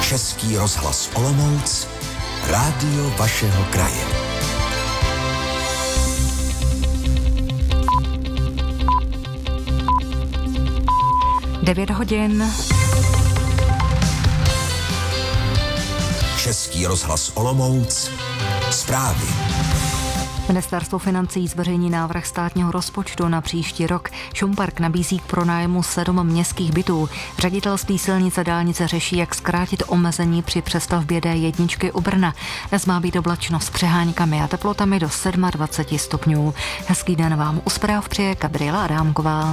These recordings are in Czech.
Český rozhlas Olomouc, rádio vašeho kraje. Devět hodin. Český rozhlas Olomouc, zprávy. Ministerstvo financí zveřejní návrh státního rozpočtu na příští rok. Šumperk nabízí k pronájmu 7 městských bytů. Ředitelství silnic a dálnice řeší, jak zkrátit omezení při přestavbě D1 u Brna. Dnes má být oblačno s přeháňkami a teplotami do 27 stupňů. Hezký den vám u zpráv přeje Gabriela Adámková.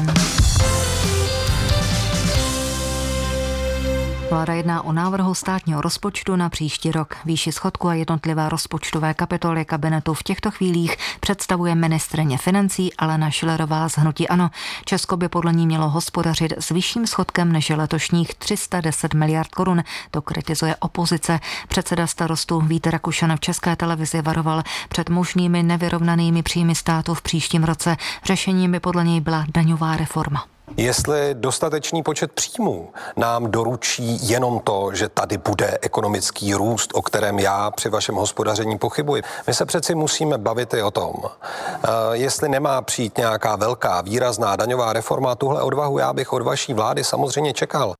Vláda jedná o návrhu státního rozpočtu na příští rok. Výši schodku a jednotlivé rozpočtové kapitoly kabinetu v těchto chvílích představuje ministryně financí Alena Schillerová z hnutí ANO. Česko by podle ní mělo hospodařit s vyšším schodkem než letošních 310 miliard korun. To kritizuje opozice. Předseda Starostů Vít Rakušan v České televizi varoval před možnými nevyrovnanými příjmy státu v příštím roce. Řešením by podle něj byla daňová reforma. Jestli dostatečný počet příjmů nám doručí jenom to, že tady bude ekonomický růst, o kterém já při vašem hospodaření pochybuji. My se přeci musíme bavit i o tom, jestli nemá přijít nějaká velká, výrazná daňová reforma. Tuhle odvahu já bych od vaší vlády samozřejmě čekal.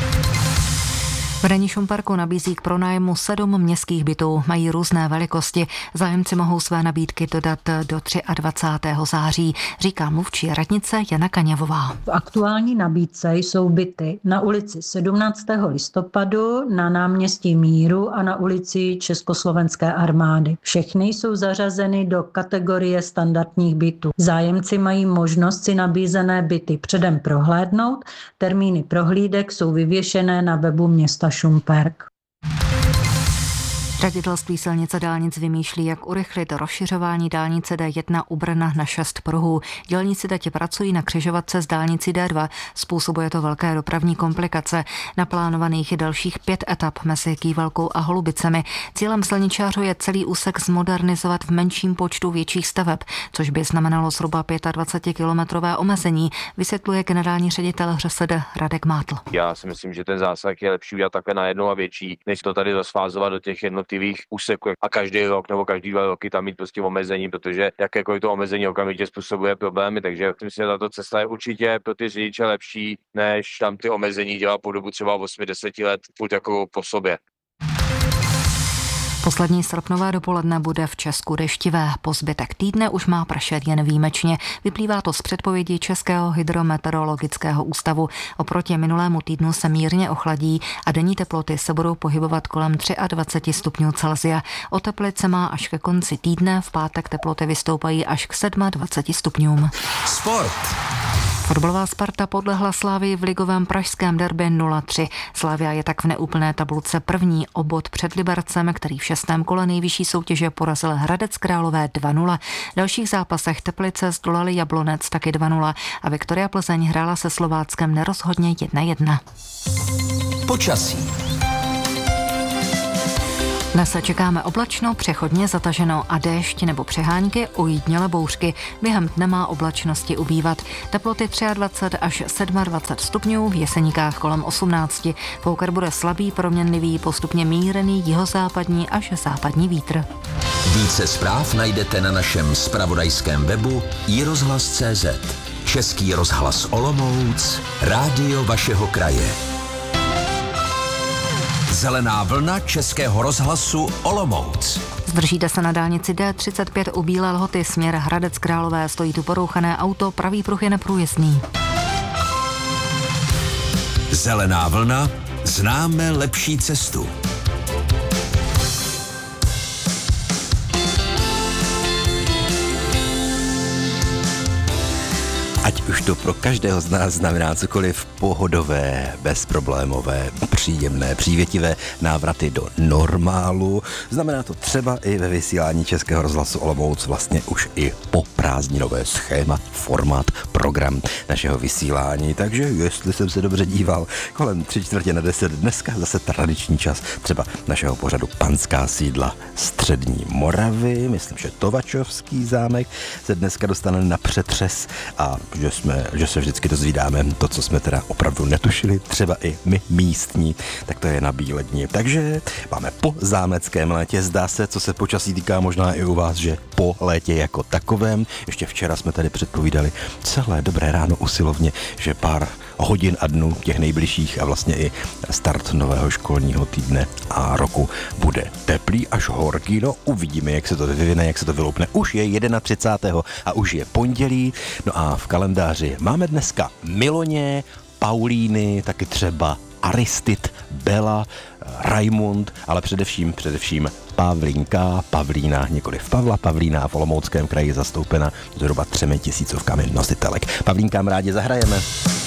Vedení Šumperku nabízí k pronájmu 7 městských bytů. Mají různé velikosti. Zájemci mohou své nabídky dodat do 23. září, říká mluvčí radnice Jana Kaněvová. V aktuální nabídce jsou byty na ulici 17. listopadu, na náměstí Míru a na ulici Československé armády. Všechny jsou zařazeny do kategorie standardních bytů. Zájemci mají možnost si nabízené byty předem prohlédnout. Termíny prohlídek jsou vyvěšené na webu města Šumperk. Ředitelství silnic a dálnic vymýšlí, jak urychlit rozšiřování dálnice D1 u Brna na 6 pruhů. Dělníci teď pracují na křižovatce s dálnicí D2. Způsobuje to velké dopravní komplikace. Naplánovaných je dalších 5 etap mezi Kývalkou a Holubicemi. Cílem silničářů je celý úsek zmodernizovat v menším počtu větších staveb, což by znamenalo zhruba 25-kilometrové omezení, vysvětluje generální ředitel ŘSD Radek Mátl. Já si myslím, že ten zásah je lepší udělat takhle najednou a větší, než to tady rozfázovat do těch jednotlivých úseků a každý rok nebo každý 2 roky tam mít prostě omezení, protože jakékoliv to omezení okamžitě způsobuje problémy, takže myslím, že tato cesta je určitě pro ty řidiče lepší, než tam ty omezení dělat po dobu třeba 8-10 let furt jako po sobě. Poslední srpnové dopoledne bude v Česku deštivé. Po zbytek týdne už má pršet jen výjimečně. Vyplývá to z předpovědi Českého hydrometeorologického ústavu. Oproti minulému týdnu se mírně ochladí a denní teploty se budou pohybovat kolem 23 stupňů Celsia. O Teplice má až ke konci týdne, v pátek teploty vystoupají až k 27 stupňům. Sport. Fotbalová Sparta podlehla Slavii v ligovém pražském derby 0-3. Slavia je tak v neúplné tabulce první, o bod před Libercem, který v 6. kole nejvyšší soutěže porazil Hradec Králové 2-0. V dalších zápasech Teplice zdolali Jablonec taky 2-0 a Viktoria Plzeň hrála se Slováckem nerozhodně 1-1. Počasí. Dnes se čekáme oblačno, přechodně zataženo a déšť nebo přehánky, ujítněle bouřky. Během dne má oblačnosti ubývat. Teploty 23 až 27 stupňů, v Jeseníkách kolem 18. Poukar bude slabý, proměnlivý, postupně mírný jihozápadní až západní vítr. Více zpráv najdete na našem zpravodajském webu iRozhlas.cz. Český rozhlas Olomouc, rádio vašeho kraje. Zelená vlna Českého rozhlasu Olomouc. Zdržíte se na dálnici D35 u Bílé Lhoty, směr Hradec Králové, stojí tu porouchané auto, pravý pruh je neprůjezdný. Zelená vlna, známe lepší cestu. Ať už to pro každého z nás znamená cokoliv pohodové, bezproblémové, příjemné, přívětivé návraty do normálu, znamená to třeba i ve vysílání Českého rozhlasu Olomouc vlastně už i poprvé. prázdninové schéma, formát, program našeho vysílání. Takže jestli jsem se dobře díval, kolem 3:45 dneska zase tradiční čas třeba našeho pořadu Panská sídla střední Moravy. Myslím, že Tovačovský zámek se dneska dostane na přetřes a že se vždycky dozvídáme to, co jsme teda opravdu netušili, třeba i my místní, tak to je na bíledni. Takže máme po zámeckém létě, zdá se, co se počasí týká, možná i u vás, že po létě jako takovém. Ještě včera jsme tady předpovídali celé dobré ráno usilovně, že pár hodin a dnů těch nejbližších a vlastně i start nového školního týdne a roku bude teplý až horký. No uvidíme, jak se to vyvine, jak se to vyloupne. Už je 31. a už je pondělí. No a v kalendáři máme dneska Miloně, Paulíny, taky třeba Aristid, Bela, Raimund, ale především Pavlína, nikoliv Pavla. Pavlína v Olomouckém kraji zastoupena zhruba 3 000 nositelek. Pavlínkám rádi zahrajeme.